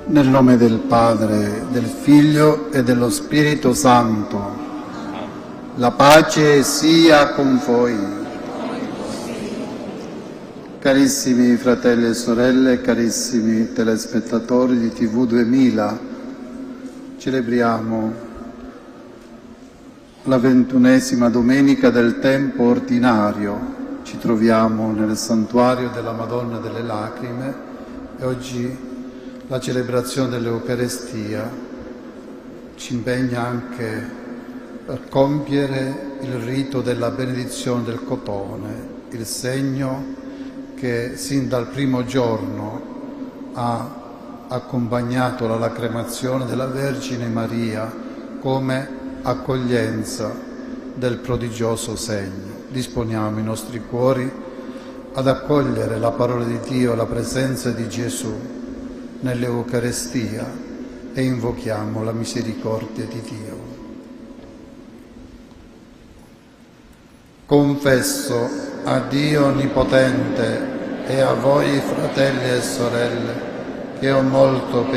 Nel nome del Padre, del Figlio e dello Spirito Santo. La pace sia con voi. Carissimi fratelli e sorelle, carissimi telespettatori di TV 2000, celebriamo la 21ª domenica del tempo ordinario. Ci troviamo nel santuario della Madonna delle Lacrime e oggi la celebrazione dell'Eucarestia ci impegna anche per compiere il rito della benedizione del cotone, il segno che sin dal primo giorno ha accompagnato la lacrimazione della Vergine Maria come accoglienza del prodigioso segno. Disponiamo i nostri cuori ad accogliere la parola di Dio e la presenza di Gesù nell'Eucarestia e invochiamo la misericordia di Dio. Confesso a Dio Onnipotente e a voi, fratelli e sorelle, che ho molto